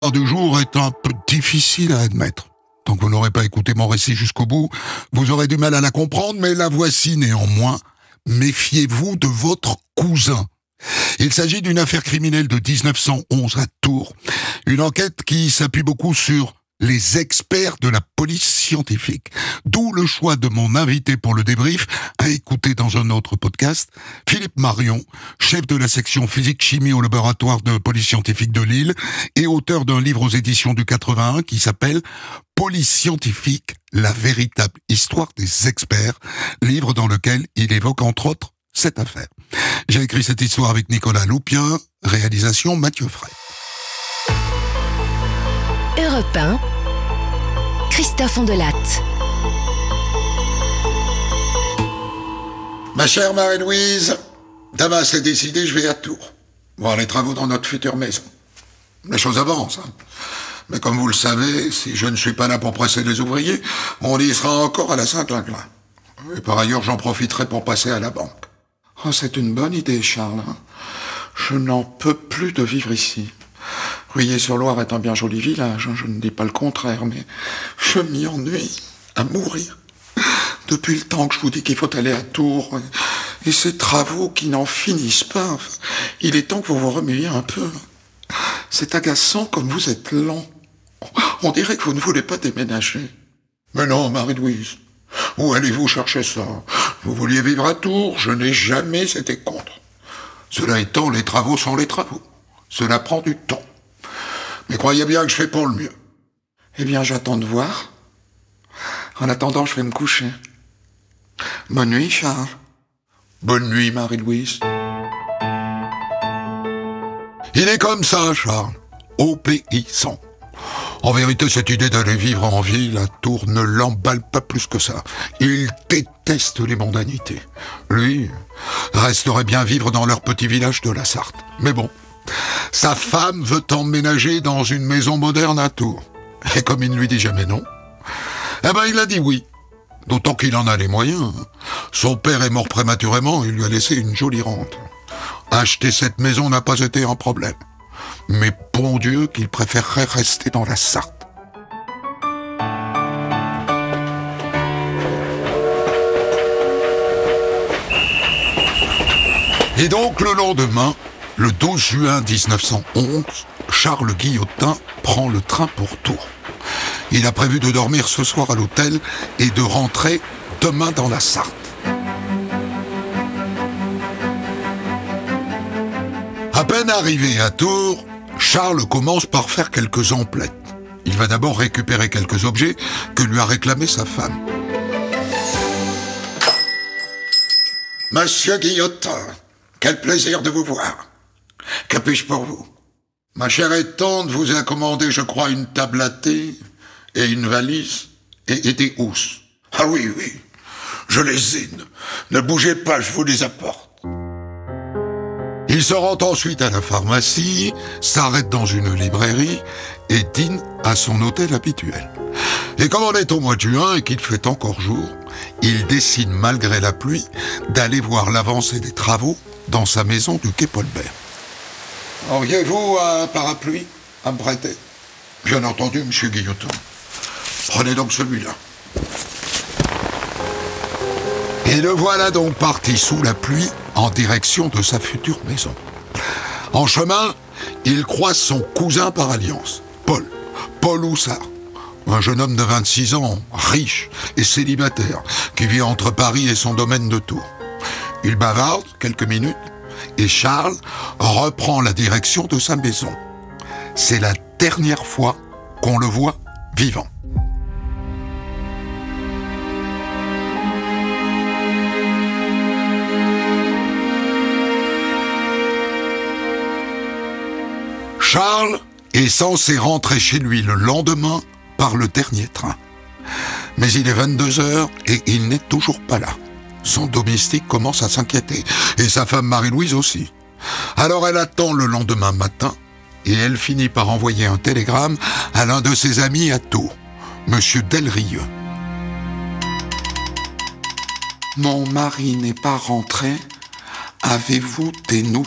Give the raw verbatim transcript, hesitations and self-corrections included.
Du jour est un peu difficile à admettre. Tant que vous n'aurez pas écouté mon récit jusqu'au bout, vous aurez du mal à la comprendre, mais la voici néanmoins. Méfiez-vous de votre cousin. Il s'agit d'une affaire criminelle de dix-neuf cent onze à Tours. Une enquête qui s'appuie beaucoup sur les experts de la police scientifique. D'où le choix de mon invité pour le débrief, à écouter dans un autre podcast, Philippe Marion, chef de la section physique-chimie au laboratoire de police scientifique de Lille et auteur d'un livre aux éditions du quatre-vingt-un qui s'appelle « Police scientifique, la véritable histoire des experts », livre dans lequel il évoque entre autres cette affaire. J'ai écrit cette histoire avec Nicolas Loupien, réalisation Mathieu Fray. Europe un, Christophe Ondelatte. Ma chère Marie-Louise, Damas est décidé, je vais à Tours, voir les travaux dans notre future maison. Les choses avancent, hein. Mais comme vous le savez, si je ne suis pas là pour presser les ouvriers, on y sera encore à la Saint-Clinclin. Et par ailleurs, j'en profiterai pour passer à la banque. Oh, c'est une bonne idée, Charles. Je n'en peux plus de vivre ici. Ruillé-sur-Loire est un bien joli village, hein, je ne dis pas le contraire, mais je m'y ennuie à mourir. Depuis le temps que je vous dis qu'il faut aller à Tours, et ces travaux qui n'en finissent pas, il est temps que vous vous remuiez un peu. C'est agaçant comme vous êtes lent. On dirait que vous ne voulez pas déménager. Mais non, Marie-Louise, où allez-vous chercher ça? Vous vouliez vivre à Tours, je n'ai jamais été contre. Cela étant, les travaux sont les travaux. Cela prend du temps. Mais croyez bien que je fais pour le mieux. Eh bien, j'attends de voir. En attendant, je vais me coucher. Bonne nuit, Charles. Bonne nuit, Marie-Louise. Il est comme ça, Charles. Obéissant. En vérité, cette idée d'aller vivre en ville à Tours ne l'emballe pas plus que ça. Il déteste les mondanités. Lui resterait bien vivre dans leur petit village de la Sarthe. Mais bon, sa femme veut emménager dans une maison moderne à Tours. Et comme il ne lui dit jamais non, eh ben il a dit oui. D'autant qu'il en a les moyens. Son père est mort prématurément, il lui a laissé une jolie rente. Acheter cette maison n'a pas été un problème. Mais bon Dieu qu'il préférerait rester dans la Sarthe. Et donc le lendemain, le douze juin dix-neuf cent onze, Charles Guillotin prend le train pour Tours. Il a prévu de dormir ce soir à l'hôtel et de rentrer demain dans la Sarthe. À peine arrivé à Tours, Charles commence par faire quelques emplettes. Il va d'abord récupérer quelques objets que lui a réclamé sa femme. Monsieur Guillotin, quel plaisir de vous voir. Que puis-je pour vous? Ma chère et tante vous a commandé, je crois, une table à thé et une valise et, et des housses. Ah oui, oui, je les ai. Ne bougez pas, je vous les apporte. Il se rend ensuite à la pharmacie, s'arrête dans une librairie et dîne à son hôtel habituel. Et comme on est au mois de juin et qu'il fait encore jour, il décide malgré la pluie d'aller voir l'avancée des travaux dans sa maison du quai Paulbert. Auriez-vous un parapluie à me prêter? Bien entendu, monsieur Guillotin. Prenez donc celui-là. Et le voilà donc parti sous la pluie en direction de sa future maison. En chemin, il croise son cousin par alliance, Paul, Paul Houssard, un jeune homme de vingt-six ans, riche et célibataire, qui vit entre Paris et son domaine de Tours. Il bavarde quelques minutes et Charles reprend la direction de sa maison. C'est la dernière fois qu'on le voit vivant. Charles est censé rentrer chez lui le lendemain par le dernier train. Mais il est vingt-deux heures et il n'est toujours pas là. Son domestique commence à s'inquiéter, et sa femme Marie-Louise aussi. Alors elle attend le lendemain matin, et elle finit par envoyer un télégramme à l'un de ses amis à Tours, Monsieur Delrieux. Mon mari n'est pas rentré. Avez-vous des nouvelles ?